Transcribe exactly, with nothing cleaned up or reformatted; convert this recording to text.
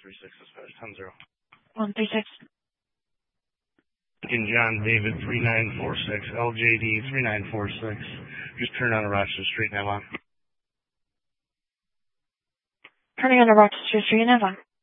three six dispatch, ten zero. one three six. Lincoln John David three nine four six, L J D three nine four six. Just turn on a Rochester Street, Avon. Turning on to Rochester Street in Avon.